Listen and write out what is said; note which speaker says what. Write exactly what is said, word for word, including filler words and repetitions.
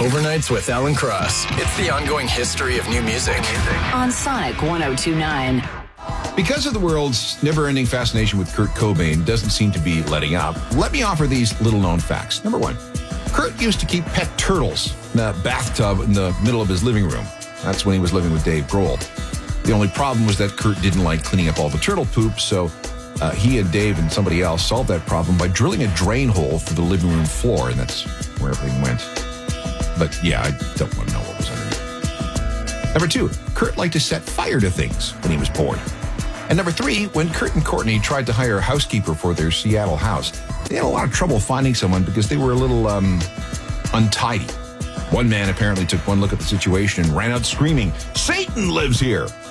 Speaker 1: Overnights with Alan Cross. It's the ongoing history of new music.
Speaker 2: On Sonic one oh two point nine.
Speaker 3: Because of the world's never-ending fascination with Kurt Cobain doesn't seem to be letting up, let me offer these little-known facts. Number one, Kurt used to keep pet turtles in a bathtub in the middle of his living room. That's when he was living with Dave Grohl. The only problem was that Kurt didn't like cleaning up all the turtle poop, so uh, he and Dave and somebody else solved that problem by drilling a drain hole through the living room floor, and that's where everything went. But yeah, I don't want to know what was underneath. Number two, Kurt liked to set fire to things when he was bored. And number three, when Kurt and Courtney tried to hire a housekeeper for their Seattle house, they had a lot of trouble finding someone because they were a little um, untidy. One man apparently took one look at the situation and ran out screaming, "Satan lives here!"